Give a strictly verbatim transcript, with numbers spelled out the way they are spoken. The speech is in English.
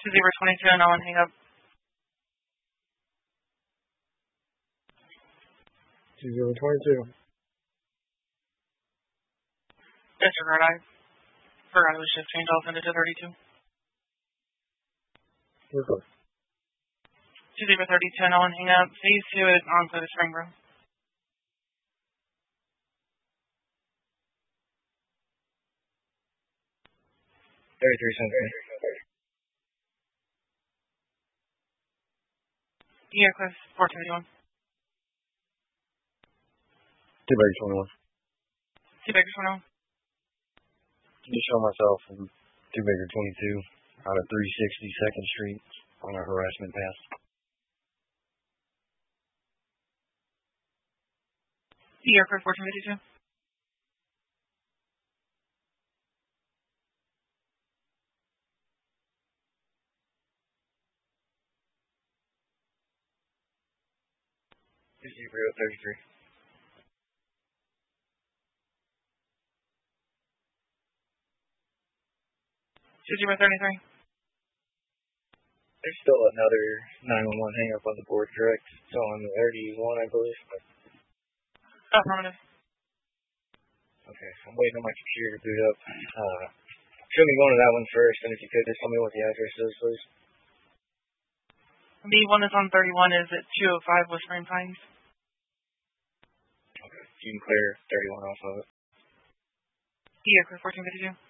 zero twenty-two, and I'll hang up. two zero twenty-two. Disregard, I forgot it was shift change. I'll send it to thirty-two. We're good. two zero thirty-two, and I'll hang up. Phase two is on for the spring room. thirty-three cents. Yeah, class four twenty-one. Two Baker twenty-one. Two Baker twenty-one. Just show myself from two Baker twenty-two out of three sixty second Street on a harassment pass. Yeah, class four twenty-two. zero thirty-three. two zero thirty-three. There's still another nine one one hang up on the board, correct? So on the thirty-one, I believe. Affirmative. Okay, I'm waiting on my computer to boot up. Uh, show me going to that one first, and if you could, just tell me what the address is, please. The one that's on thirty-one is at two oh five Whispering Pines. Okay, you can clear thirty-one off of it. Yeah, class fourteen fifty-two.